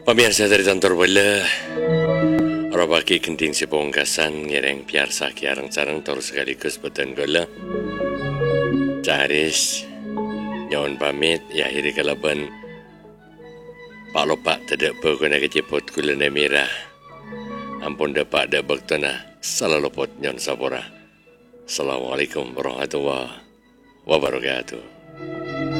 Pemirsa dari Tantor Bala, Robaki kenting si pungkasan ngereng piarsa kiarang sarang tor sekaligus beten gola. Caris, nyawan pamit, ya akhiri kalaban, Pak Lopak tidak berguna kejeput gula merah. Ampun dapat dak baktona, salah lopot nyon sapora. Assalamualaikum warahmatullahi wabarakatuh.